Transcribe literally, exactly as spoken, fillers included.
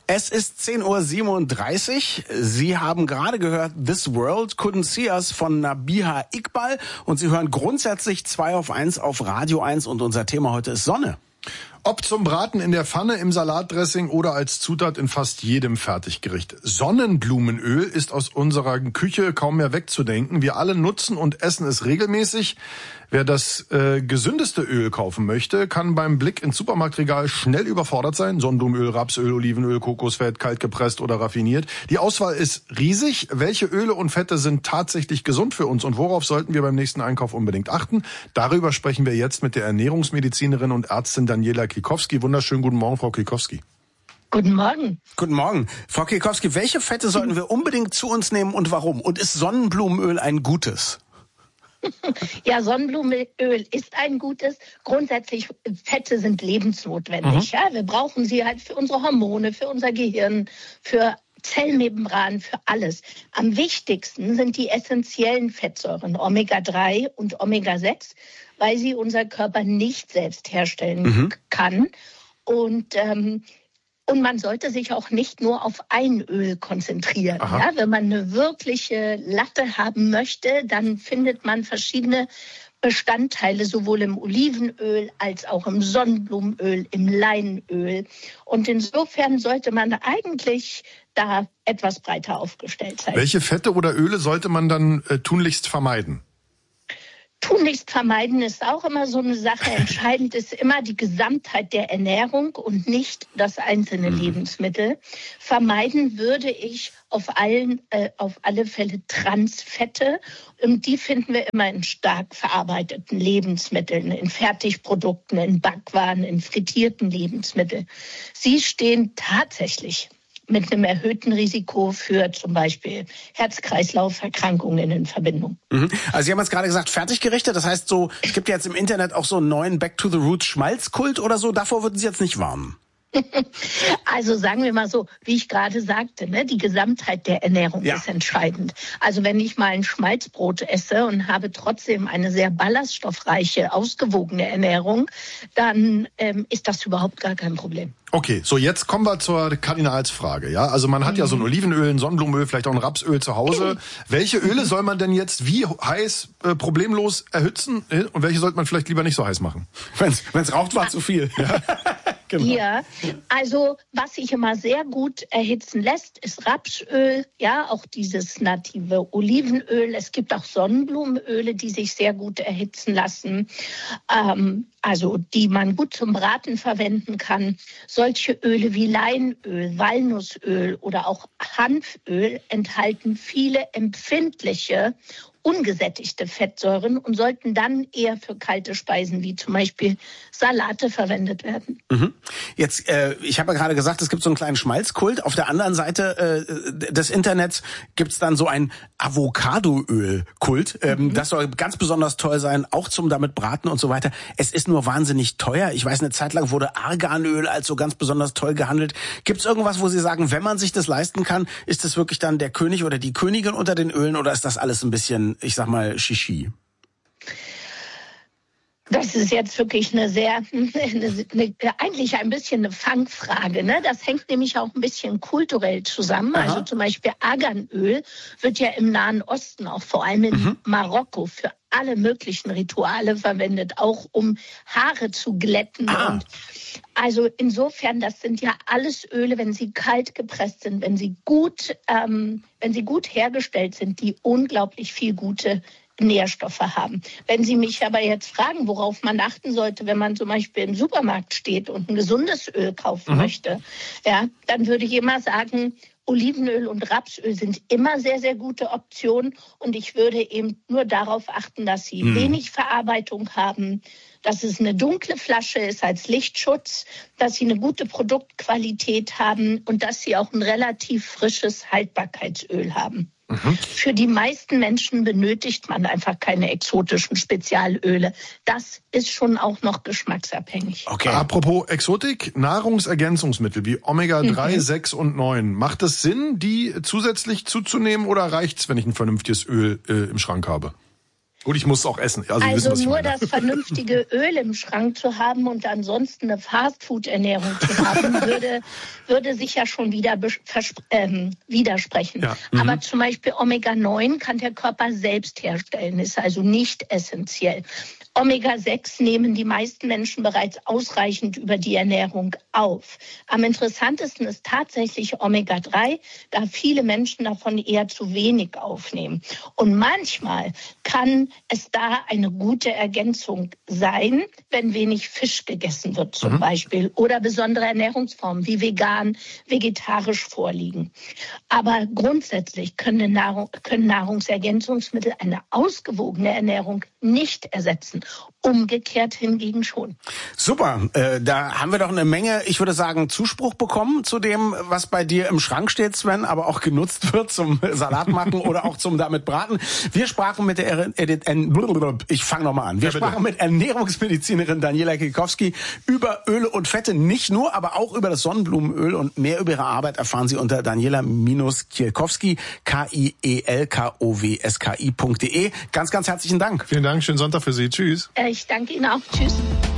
Es ist zehn Uhr siebenunddreißig. Sie haben gerade gehört This World Couldn't See Us von Nabiha Iqbal und Sie hören grundsätzlich zwei auf eins auf Radio eins und unser Thema heute ist Sonne. Ob zum Braten in der Pfanne, im Salatdressing oder als Zutat in fast jedem Fertiggericht. Sonnenblumenöl ist aus unserer Küche kaum mehr wegzudenken. Wir alle nutzen und essen es regelmäßig. Wer das äh, gesündeste Öl kaufen möchte, kann beim Blick ins Supermarktregal schnell überfordert sein. Sonnenblumenöl, Rapsöl, Olivenöl, Kokosfett, kalt gepresst oder raffiniert. Die Auswahl ist riesig. Welche Öle und Fette sind tatsächlich gesund für uns und worauf sollten wir beim nächsten Einkauf unbedingt achten? Darüber sprechen wir jetzt mit der Ernährungsmedizinerin und Ärztin Daniela Klikowski. Wunderschönen guten Morgen, Frau Klikowski. Guten Morgen. Guten Morgen. Frau Klikowski, welche Fette sollten wir unbedingt zu uns nehmen und warum? Und ist Sonnenblumenöl ein gutes? Ja, Sonnenblumenöl ist ein gutes. Grundsätzlich, Fette sind lebensnotwendig. Mhm. Ja, wir brauchen sie halt für unsere Hormone, für unser Gehirn, für Zellmembran, für alles. Am wichtigsten sind die essentiellen Fettsäuren, Omega drei und Omega sechs, weil sie unser Körper nicht selbst herstellen mhm. kann. Und ähm, Und man sollte sich auch nicht nur auf ein Öl konzentrieren. Ja, wenn man eine wirkliche Latte haben möchte, dann findet man verschiedene Bestandteile, sowohl im Olivenöl als auch im Sonnenblumenöl, im Leinöl. Und insofern sollte man eigentlich da etwas breiter aufgestellt sein. Welche Fette oder Öle sollte man dann äh, tunlichst vermeiden? Tunlichst vermeiden ist auch immer so eine Sache. Entscheidend ist immer die Gesamtheit der Ernährung und nicht das einzelne mhm. Lebensmittel. Vermeiden würde ich auf allen, äh, auf alle Fälle Transfette. Und die finden wir immer in stark verarbeiteten Lebensmitteln, in Fertigprodukten, in Backwaren, in frittierten Lebensmitteln. Sie stehen tatsächlich mit einem erhöhten Risiko für zum Beispiel Herz-Kreislauf-Erkrankungen in Verbindung. Mhm. Also Sie haben jetzt gerade gesagt, Fertiggerichte, das heißt so, es gibt ja jetzt im Internet auch so einen neuen Back-to-the-Roots-Schmalzkult oder so, davor würden Sie jetzt nicht warnen? Also sagen wir mal so, wie ich gerade sagte, ne, die Gesamtheit der Ernährung ja. ist entscheidend. Also wenn ich mal ein Schmalzbrot esse und habe trotzdem eine sehr ballaststoffreiche, ausgewogene Ernährung, dann ähm, ist das überhaupt gar kein Problem. Okay, so jetzt kommen wir zur Kardinalsfrage. Ja, also man hat mhm. ja so ein Olivenöl, ein Sonnenblumenöl, vielleicht auch ein Rapsöl zu Hause. Welche Öle soll man denn jetzt wie heiß äh, problemlos erhitzen und welche sollte man vielleicht lieber nicht so heiß machen? Wenn es raucht, war zu viel. Ja. Genau. Ja, also was sich immer sehr gut erhitzen lässt, ist Rapsöl, ja, auch dieses native Olivenöl. Es gibt auch Sonnenblumenöle, die sich sehr gut erhitzen lassen, ähm, also die man gut zum Braten verwenden kann. Solche Öle wie Leinöl, Walnussöl oder auch Hanföl enthalten viele empfindliche ungesättigte Fettsäuren und sollten dann eher für kalte Speisen wie zum Beispiel Salate verwendet werden. Mhm. Jetzt, äh, ich habe ja gerade gesagt, es gibt so einen kleinen Schmalzkult. Auf der anderen Seite äh, des Internets gibt's dann so ein Avocadoöl-Kult. Ähm, mhm. Das soll ganz besonders toll sein, auch zum damit braten und so weiter. Es ist nur wahnsinnig teuer. Ich weiß, eine Zeit lang wurde Arganöl als so ganz besonders toll gehandelt. Gibt's irgendwas, wo Sie sagen, wenn man sich das leisten kann, ist das wirklich dann der König oder die Königin unter den Ölen oder ist das alles ein bisschen, ich sag mal, Shishi? Das ist jetzt wirklich eine sehr, eine, eine, eigentlich ein bisschen eine Fangfrage. Ne? Das hängt nämlich auch ein bisschen kulturell zusammen. Aha. Also zum Beispiel Arganöl wird ja im Nahen Osten, auch vor allem in mhm. Marokko, für alle möglichen Rituale verwendet, auch um Haare zu glätten. Ah. Und also insofern, das sind ja alles Öle, wenn sie kalt gepresst sind, wenn sie gut, ähm, wenn sie gut hergestellt sind, die unglaublich viel gute Nährstoffe haben. Wenn Sie mich aber jetzt fragen, worauf man achten sollte, wenn man zum Beispiel im Supermarkt steht und ein gesundes Öl kaufen mhm. möchte, ja, dann würde ich immer sagen, Olivenöl und Rapsöl sind immer sehr, sehr gute Optionen. Und ich würde eben nur darauf achten, dass sie mhm. wenig Verarbeitung haben, dass es eine dunkle Flasche ist als Lichtschutz, dass sie eine gute Produktqualität haben und dass sie auch ein relativ frisches Haltbarkeitsöl haben. Mhm. Für die meisten Menschen benötigt man einfach keine exotischen Spezialöle. Das ist schon auch noch geschmacksabhängig. Okay. Apropos Exotik, Nahrungsergänzungsmittel wie Omega drei, mhm. sechs und neun. Macht es Sinn, die zusätzlich zuzunehmen oder reicht's, wenn ich ein vernünftiges Öl äh, im Schrank habe? Gut, ich muss es auch essen. Also, also wissen, nur das vernünftige Öl im Schrank zu haben und ansonsten eine Fastfood-Ernährung zu haben, würde, würde sich ja schon wieder ähm, widersprechen. Ja. Mhm. Aber zum Beispiel Omega neun kann der Körper selbst herstellen, ist also nicht essentiell. Omega sechs nehmen die meisten Menschen bereits ausreichend über die Ernährung auf. Am interessantesten ist tatsächlich Omega drei, da viele Menschen davon eher zu wenig aufnehmen. Und manchmal kann es da eine gute Ergänzung sein, wenn wenig Fisch gegessen wird zum mhm. Beispiel oder besondere Ernährungsformen wie vegan, vegetarisch vorliegen. Aber grundsätzlich können, Nahrung, können Nahrungsergänzungsmittel eine ausgewogene Ernährung nicht ersetzen. Umgekehrt hingegen schon. Super, äh, da haben wir doch eine Menge, ich würde sagen, Zuspruch bekommen zu dem, was bei dir im Schrank steht, Sven, aber auch genutzt wird zum Salat machen oder auch zum damit braten. Wir sprachen mit der, ich fange nochmal an, wir ja, sprachen mit Ernährungsmedizinerin Daniela Kielkowski über Öle und Fette, nicht nur, aber auch über das Sonnenblumenöl, und mehr über ihre Arbeit erfahren Sie unter Daniela-Kielkowski, K I E L K O W S K I punkt de. Ganz, ganz herzlichen Dank. Vielen Dank, schönen Sonntag für Sie, tschüss. Ich danke Ihnen auch. Tschüss.